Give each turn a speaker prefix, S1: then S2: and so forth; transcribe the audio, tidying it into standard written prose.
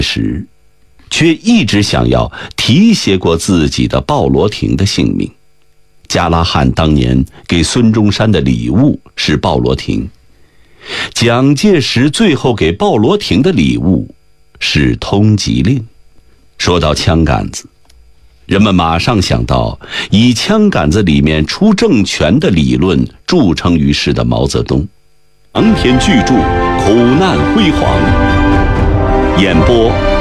S1: 时，却一直想要提携过自己的鲍罗廷的性命。加拉罕当年给孙中山的礼物是鲍罗廷，蒋介石最后给鲍罗廷的礼物是通缉令。说到枪杆子，人们马上想到以枪杆子里面出政权的理论著称于世的毛泽东。长篇巨著《苦难辉煌》，演播